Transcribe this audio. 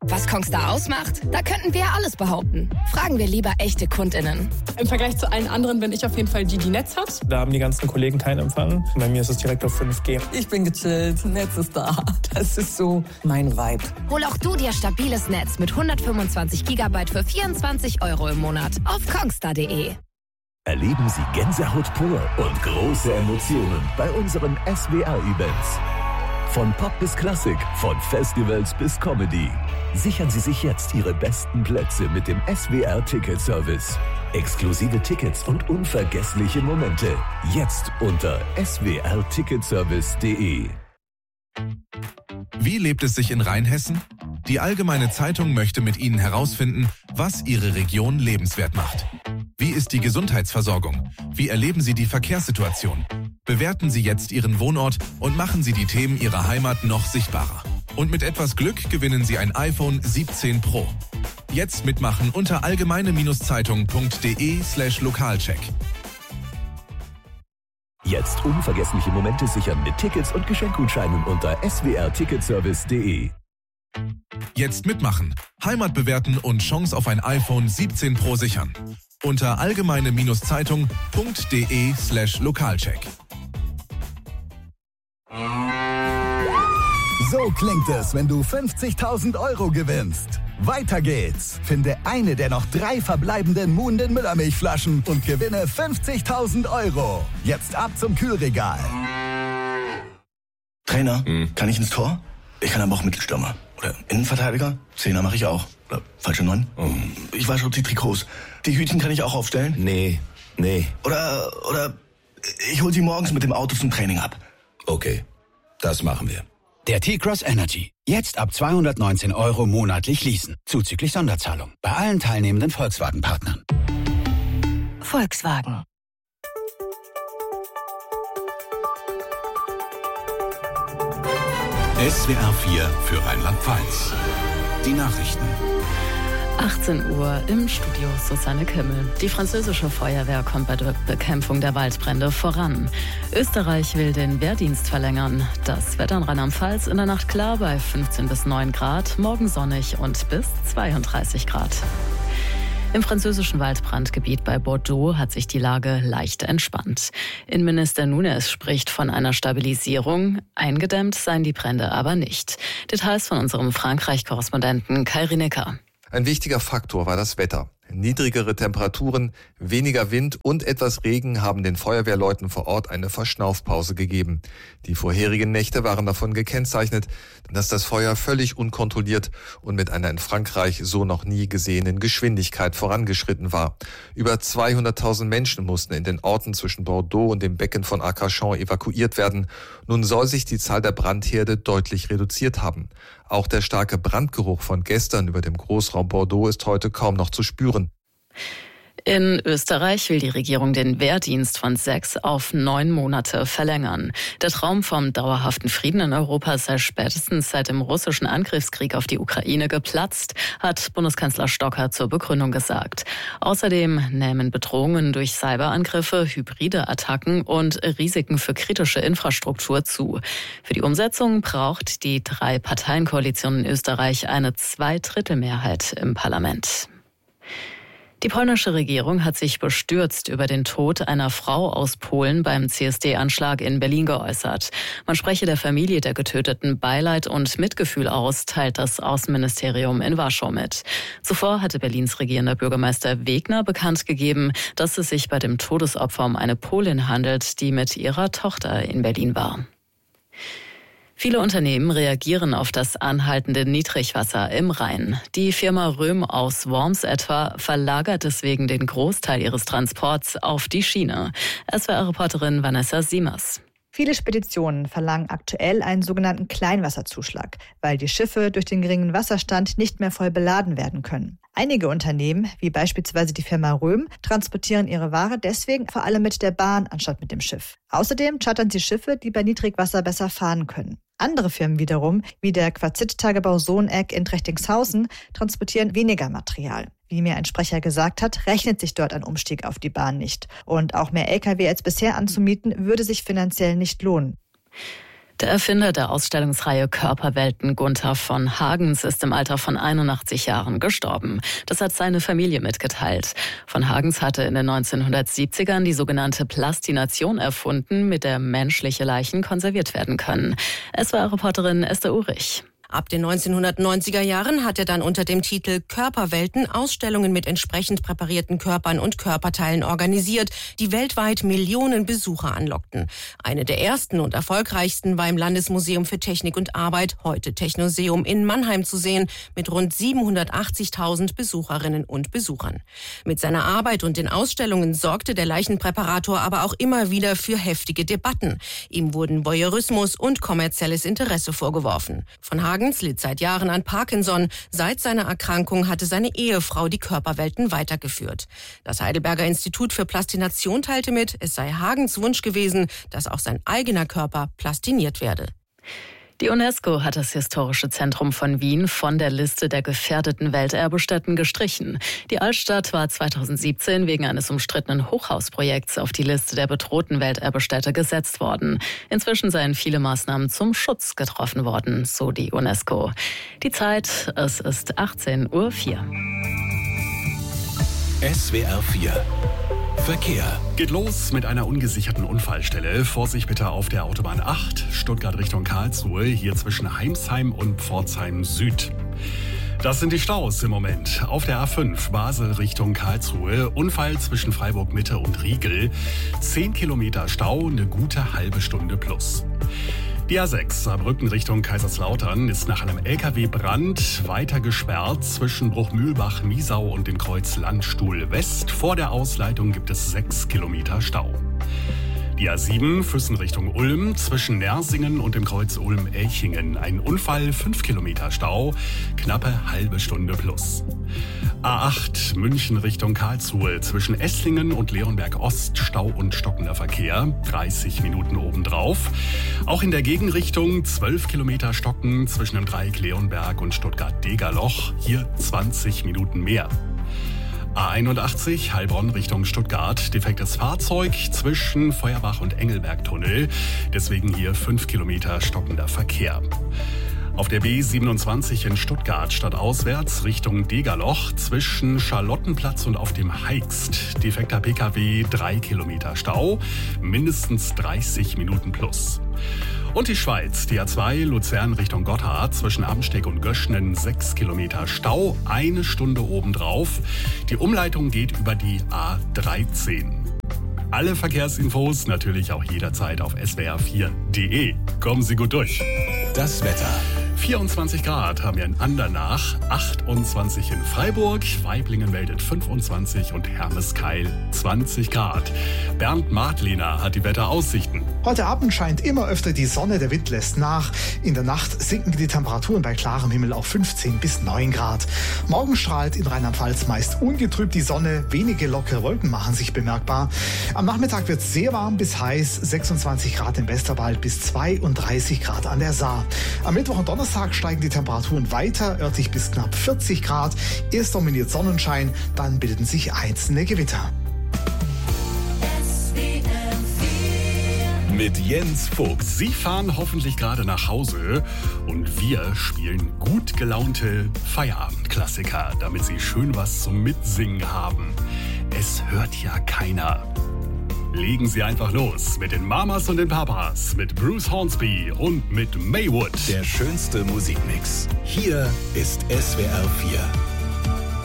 Was Kongstar ausmacht? Da könnten wir alles behaupten. Fragen wir lieber echte KundInnen. Im Vergleich zu allen anderen bin ich auf jeden Fall die Netz hat. Da haben die ganzen Kollegen keinen Empfang. Bei mir ist es direkt auf 5G. Ich bin gechillt, Netz ist da. Das ist so mein Vibe. Hol auch du dir stabiles Netz mit 125 GB für 24 € im Monat auf kongstar.de. Erleben Sie Gänsehaut pur und große Emotionen bei unseren SWR-Events. Von Pop bis Klassik, von Festivals bis Comedy. Sichern Sie sich jetzt Ihre besten Plätze mit dem SWR-Ticket-Service. Exklusive Tickets und unvergessliche Momente. Jetzt unter swrticketservice.de. Wie lebt es sich in Rheinhessen? Die Allgemeine Zeitung möchte mit Ihnen herausfinden, was Ihre Region lebenswert macht. Wie ist die Gesundheitsversorgung? Wie erleben Sie die Verkehrssituation? Bewerten Sie jetzt Ihren Wohnort und machen Sie die Themen Ihrer Heimat noch sichtbarer. Und mit etwas Glück gewinnen Sie ein iPhone 17 Pro. Jetzt mitmachen unter allgemeine-zeitung.de/Lokalcheck. Jetzt unvergessliche Momente sichern mit Tickets und Geschenkgutscheinen unter swrticketservice.de. Jetzt mitmachen, Heimat bewerten und Chance auf ein iPhone 17 Pro sichern. Unter allgemeine-zeitung.de/Lokalcheck. So klingt es, wenn du 50.000 € gewinnst. Weiter geht's. Finde eine der noch 3 verbleibenden Muhnden Müllermilchflaschen und gewinne 50.000 €. Jetzt ab zum Kühlregal. Trainer, kann ich ins Tor? Ich kann aber auch Mittelstürmer. Oder Innenverteidiger? Zehner mache ich auch. Oder falsche 9? Ich wasche auch die Trikots. Die Hütchen kann ich auch aufstellen? Nee. Oder ich hol sie morgens mit dem Auto zum Training ab. Okay, das machen wir. Der T-Cross Energy. Jetzt ab 219 € monatlich leasen. Zuzüglich Sonderzahlung. Bei allen teilnehmenden Volkswagen-Partnern. Volkswagen. SWR 4 für Rheinland-Pfalz. Die Nachrichten. 18 Uhr im Studio Susanne Kimmel. Die französische Feuerwehr kommt bei der Bekämpfung der Waldbrände voran. Österreich will den Wehrdienst verlängern. Das Wetter in Rheinland-Pfalz in der Nacht klar bei 15 bis 9 Grad, morgen sonnig und bis 32 Grad. Im französischen Waldbrandgebiet bei Bordeaux hat sich die Lage leicht entspannt. Innenminister Nunes spricht von einer Stabilisierung. Eingedämmt seien die Brände aber nicht. Details von unserem Frankreich-Korrespondenten Kai Rinecker. Ein wichtiger Faktor war das Wetter. Niedrigere Temperaturen, weniger Wind und etwas Regen haben den Feuerwehrleuten vor Ort eine Verschnaufpause gegeben. Die vorherigen Nächte waren davon gekennzeichnet, dass das Feuer völlig unkontrolliert und mit einer in Frankreich so noch nie gesehenen Geschwindigkeit vorangeschritten war. Über 200.000 Menschen mussten in den Orten zwischen Bordeaux und dem Becken von Arcachon evakuiert werden. Nun soll sich die Zahl der Brandherde deutlich reduziert haben. Auch der starke Brandgeruch von gestern über dem Großraum Bordeaux ist heute kaum noch zu spüren. In Österreich will die Regierung den Wehrdienst von 6 auf 9 Monate verlängern. Der Traum vom dauerhaften Frieden in Europa sei spätestens seit dem russischen Angriffskrieg auf die Ukraine geplatzt, hat Bundeskanzler Stocker zur Begründung gesagt. Außerdem nehmen Bedrohungen durch Cyberangriffe, hybride Attacken und Risiken für kritische Infrastruktur zu. Für die Umsetzung braucht die 3-Parteien-Koalition in Österreich eine 2/3 im Parlament. Die polnische Regierung hat sich bestürzt über den Tod einer Frau aus Polen beim CSD-Anschlag in Berlin geäußert. Man spreche der Familie der Getöteten Beileid und Mitgefühl aus, teilt das Außenministerium in Warschau mit. Zuvor hatte Berlins regierender Bürgermeister Wegner bekannt gegeben, dass es sich bei dem Todesopfer um eine Polin handelt, die mit ihrer Tochter in Berlin war. Viele Unternehmen reagieren auf das anhaltende Niedrigwasser im Rhein. Die Firma Röhm aus Worms etwa verlagert deswegen den Großteil ihres Transports auf die Schiene. SWR-Reporterin Vanessa Siemers. Viele Speditionen verlangen aktuell einen sogenannten Kleinwasserzuschlag, weil die Schiffe durch den geringen Wasserstand nicht mehr voll beladen werden können. Einige Unternehmen, wie beispielsweise die Firma Röhm, transportieren ihre Ware deswegen vor allem mit der Bahn anstatt mit dem Schiff. Außerdem chartern sie Schiffe, die bei Niedrigwasser besser fahren können. Andere Firmen wiederum, wie der Quarzit-Tagebau Sohneck in Trechtingshausen, transportieren weniger Material. Wie mir ein Sprecher gesagt hat, rechnet sich dort ein Umstieg auf die Bahn nicht. Und auch mehr Lkw als bisher anzumieten, würde sich finanziell nicht lohnen. Der Erfinder der Ausstellungsreihe Körperwelten, Gunther von Hagens, ist im Alter von 81 Jahren gestorben. Das hat seine Familie mitgeteilt. Von Hagens hatte in den 1970ern die sogenannte Plastination erfunden, mit der menschliche Leichen konserviert werden können. SWR-Reporterin Esther Urich. Ab den 1990er Jahren hat er dann unter dem Titel Körperwelten Ausstellungen mit entsprechend präparierten Körpern und Körperteilen organisiert, die weltweit Millionen Besucher anlockten. Eine der ersten und erfolgreichsten war im Landesmuseum für Technik und Arbeit, heute Technoseum, in Mannheim zu sehen, mit rund 780.000 Besucherinnen und Besuchern. Mit seiner Arbeit und den Ausstellungen sorgte der Leichenpräparator aber auch immer wieder für heftige Debatten. Ihm wurden Voyeurismus und kommerzielles Interesse vorgeworfen. Von Hagens litt seit Jahren an Parkinson. Seit seiner Erkrankung hatte seine Ehefrau die Körperwelten weitergeführt. Das Heidelberger Institut für Plastination teilte mit, es sei Hagens Wunsch gewesen, dass auch sein eigener Körper plastiniert werde. Die UNESCO hat das Historische Zentrum von Wien von der Liste der gefährdeten Welterbestätten gestrichen. Die Altstadt war 2017 wegen eines umstrittenen Hochhausprojekts auf die Liste der bedrohten Welterbestätte gesetzt worden. Inzwischen seien viele Maßnahmen zum Schutz getroffen worden, so die UNESCO. Die Zeit, es ist 18:04 Uhr. SWR 4 Verkehr. Geht los mit einer ungesicherten Unfallstelle. Vorsicht bitte auf der Autobahn 8, Stuttgart Richtung Karlsruhe, hier zwischen Heimsheim und Pforzheim Süd. Das sind die Staus im Moment. Auf der A5 Basel Richtung Karlsruhe, Unfall zwischen Freiburg Mitte und Riegel. 10 Kilometer Stau, eine gute halbe Stunde plus. Die A6 Saarbrücken Richtung Kaiserslautern ist nach einem LKW-Brand weiter gesperrt zwischen Bruchmühlbach, Miesau und dem Kreuz Landstuhl West. Vor der Ausleitung gibt es 6 Kilometer Stau. Die A7 Füssen Richtung Ulm zwischen Nersingen und dem Kreuz Ulm-Elchingen. Ein Unfall, 5 Kilometer Stau, knappe halbe Stunde plus. A8 München Richtung Karlsruhe zwischen Esslingen und Leonberg Ost Stau und stockender Verkehr, 30 Minuten obendrauf. Auch in der Gegenrichtung 12 Kilometer Stocken zwischen dem Dreieck Leonberg und Stuttgart-Degerloch, hier 20 Minuten mehr. A81 Heilbronn Richtung Stuttgart, defektes Fahrzeug zwischen Feuerbach und Engelberg-Tunnel, deswegen hier 5 Kilometer stockender Verkehr. Auf der B27 in Stuttgart stadtauswärts Richtung Degerloch zwischen Charlottenplatz und auf dem Heikst, defekter Pkw, 3 Kilometer Stau, mindestens 30 Minuten plus. Und die Schweiz, die A2 Luzern Richtung Gotthard zwischen Amsteg und Göschnen 6 Kilometer Stau, 1 Stunde obendrauf. Die Umleitung geht über die A13. Alle Verkehrsinfos natürlich auch jederzeit auf swr4.de. Kommen Sie gut durch. Das Wetter. 24 Grad haben wir in Andernach, 28 in Freiburg, Waiblingen meldet 25 und Hermeskeil 20 Grad. Bernd Martlehner hat die Wetteraussichten. Heute Abend scheint immer öfter die Sonne, der Wind lässt nach. In der Nacht sinken die Temperaturen bei klarem Himmel auf 15 bis 9 Grad. Morgen strahlt in Rheinland-Pfalz meist ungetrübt die Sonne, wenige lockere Wolken machen sich bemerkbar. Am Nachmittag wird es sehr warm bis heiß, 26 Grad im Westerwald bis 32 Grad an der Saar. Am Mittwoch und Donnerstag steigen die Temperaturen weiter, örtlich bis knapp 40 Grad. Erst dominiert Sonnenschein, dann bilden sich einzelne Gewitter. Mit Jens Fuchs. Sie fahren hoffentlich gerade nach Hause und wir spielen gut gelaunte Feierabendklassiker, damit Sie schön was zum Mitsingen haben. Es hört ja keiner. Legen Sie einfach los mit den Mamas und den Papas, mit Bruce Hornsby und mit Maywood. Der schönste Musikmix. Hier ist SWR 4.